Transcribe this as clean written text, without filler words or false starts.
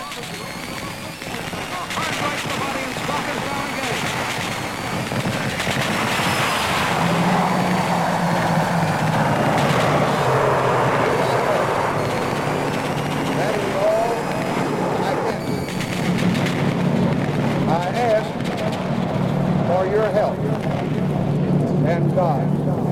That is all I can do. I ask for your help and God.